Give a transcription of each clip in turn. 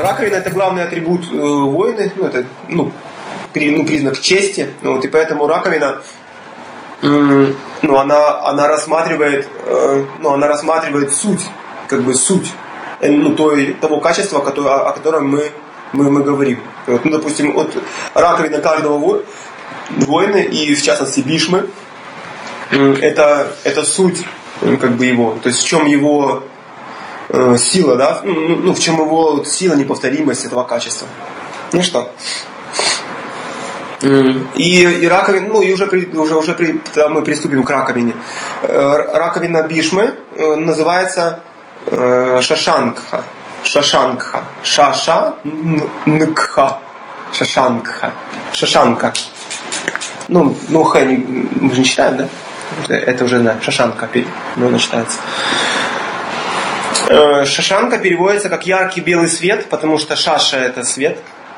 раковина это главный атрибут воина, это признак чести, и поэтому раковина, она рассматривает суть, суть того качества, о котором мы говорим. Допустим, раковина каждого воина, и в частности Бишмы, это суть его, то есть в чем его сила, да, в чем его сила, неповторимость этого качества. Ну что? И раковина, и уже мы приступим к раковине. Раковина Бишмы называется Шашангха. Шашангха. Шашангха. Шашангха. Шашанка. Х мы же не читаем, да? Это уже, да, Шашанка, она читается. Шашанка переводится как яркий белый свет, потому что шаша это свет.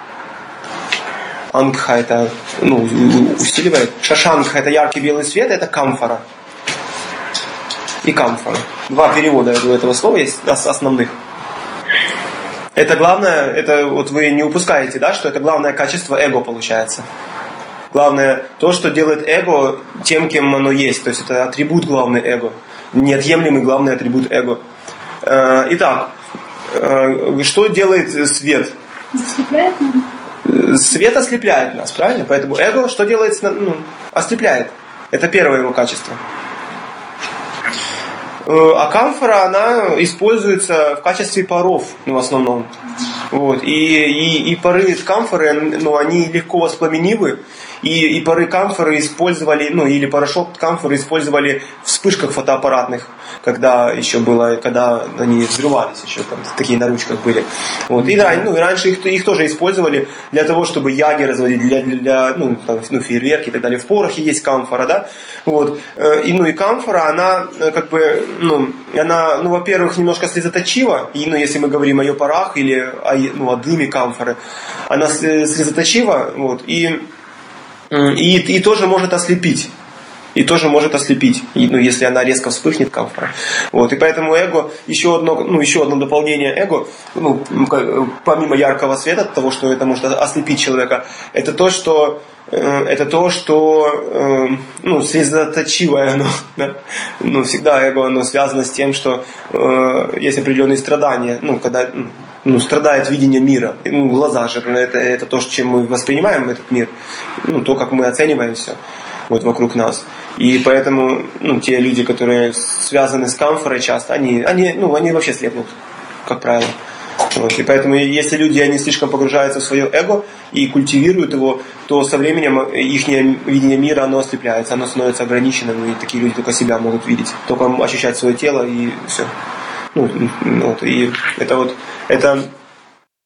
Ангха это усиливает. Шашанка это яркий белый свет, это камфора. И камфора. Два перевода этого слова есть, основных. Это главное, это вы не упускаете, да, что это главное качество эго получается. Главное, то, что делает эго тем, кем оно есть. То есть это атрибут главный эго. Неотъемлемый главный атрибут эго. Итак, что делает свет? Ослепляет нас. Свет ослепляет нас, правильно? Поэтому эго что делает? Ослепляет. Это первое его качество. А камфора, она используется в качестве паров, в основном. И пары камфоры, они легко воспламенимы. И пары камфоры использовали, или порошок камфоры использовали в вспышках фотоаппаратных, когда они взрывались еще, такие на ручках были. И раньше их тоже использовали для того, чтобы яги разводить, для фейерверки и так далее. В порохе есть камфора, да? И камфора, она она, во-первых, немножко слезоточива, если мы говорим о ее парах или о дыме камфоры, она слезоточива, и тоже может ослепить. Если она резко вспыхнет, камфора. И поэтому эго, еще одно дополнение эго, помимо яркого света, того, что это может ослепить человека, это то, что слезоточивое оно. Да? Всегда эго, оно связано с тем, что есть определенные страдания, когда страдает видение мира. Глаза же, это то, чем мы воспринимаем этот мир, то, как мы оцениваем все вокруг нас. И поэтому те люди, которые связаны с камфорой часто, они вообще слепнут, как правило. И поэтому, если люди, они слишком погружаются в свое эго и культивируют его, то со временем их видение мира, оно ослепляется, оно становится ограниченным, и такие люди только себя могут видеть, только ощущать свое тело, и все. И это